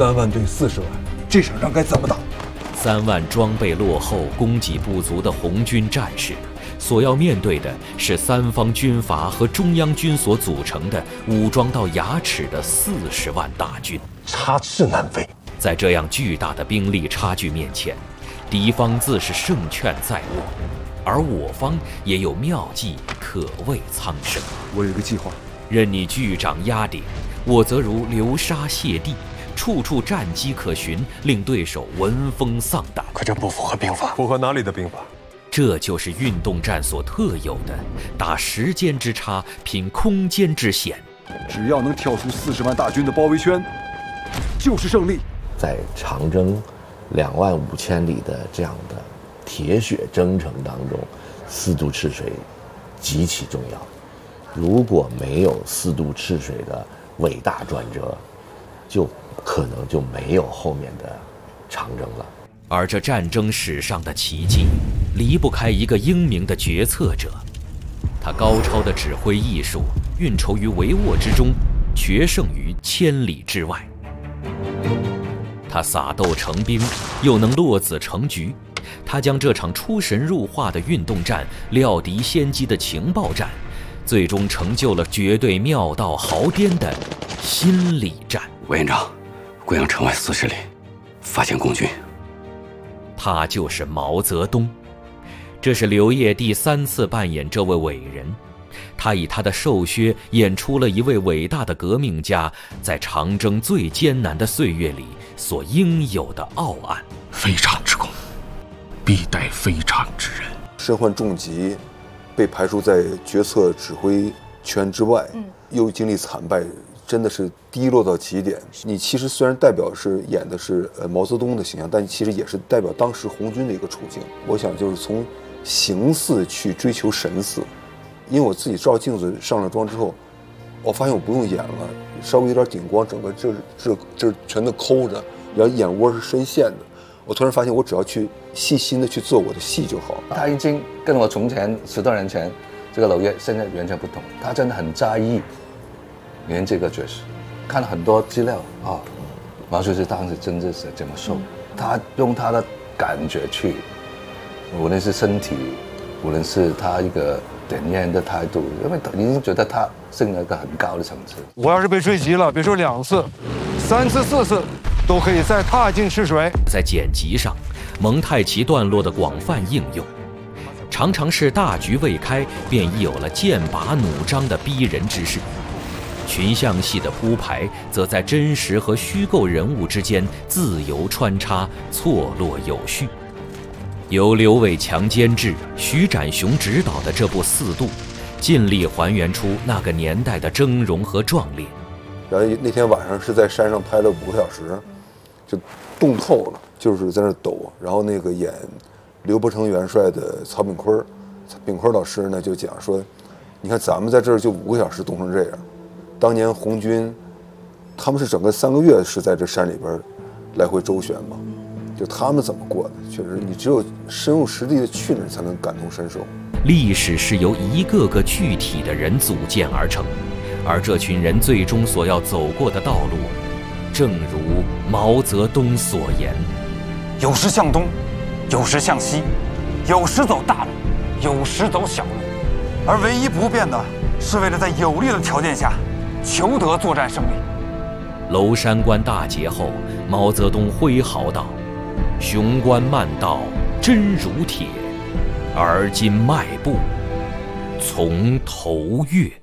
3万对40万，这场仗该怎么打 ？3万装备落后、供给不足的红军战士，所要面对的是三方军阀和中央军所组成的武装到牙齿的40万大军， 插翅难飞。 在这样巨大的兵力差距面前，敌方自是胜券在握，而我方也有妙计可慰苍生。 我有一个计划， 任你巨掌压顶，我则如流沙泻地，处处战机可循，令对手闻风丧胆。 可这不符合兵法。符合哪里的兵法？ 这就是运动战所特有的打时间之差，拼空间之险。 只要能跳出40万大军的包围圈，就是胜利。 在长征25000里的这样的铁血征程当中，4渡赤水极其重要。如果没有4渡赤水的伟大转折，就可能就没有后面的长征了。 而这战争史上的奇迹，离不开一个英明的决策者。他高超的指挥艺术，运筹于帷幄之中，决胜于千里之外。他撒豆成兵，又能落子成局。他将这场出神入化的运动战、料敌先机的情报战，最终成就了绝对妙道豪颠的心理战。 委员长，贵阳城外40里发现共军。 他就是毛泽东。这是刘烨第3次扮演这位伟人。他以他的瘦削演出了一位伟大的革命家在长征最艰难的岁月里所应有的傲岸。 非常之功，必待非常之人。 身患重疾，被排除在决策指挥圈之外，又经历惨败，真的是低落到极点。你其实虽然代表是演的是毛泽东的形象，但其实也是代表当时红军的一个处境。我想就是从形似去追求神似。因为我自己照镜子上了妆之后，我发现我不用演了，稍微有点顶光，整个这全都抠着，然后眼窝是深陷的。我突然发现，我只要去细心的去做我的戏就好。 他已经跟我从前10多年前这个娄烨现在完全不同，他真的很在意演这个角色。看了很多资料啊，毛主席当时真的是这么瘦，他用他的感觉去，无论是身体，无论是他一个点烟的态度，因为已经觉得他升了一个很高的层次。 我要是被追击了，别说2次、3次、4次，都可以再踏进赤水。 在剪辑上，蒙太奇段落的广泛应用，常常是大局未开，便已有了剑拔弩张的逼人之势。群像戏的铺排，则在真实和虚构人物之间自由穿插，错落有序。由刘伟强监制、徐展雄执导的这部4渡，尽力还原出那个年代的峥嵘和壮烈。 然后那天晚上是在山上拍了5个小时，就冻透了，就是在那抖。然后那个演刘伯承元帅的曹炳坤老师呢就讲说，你看咱们在这儿就5个小时冻成这样，当年红军他们是整个3个月是在这山里边来回周旋嘛。就他们怎么过的，确实你只有深入实地的去那才能感同身受。 历史是由一个个具体的人组建而成，而这群人最终所要走过的道路，正如毛泽东所言： 有时向东，有时向西，有时走大路，有时走小路，而唯一不变的是为了在有利的条件下求得作战胜利。 娄山关大捷后，毛泽东挥毫道：雄关漫道真如铁，而今迈步从头越。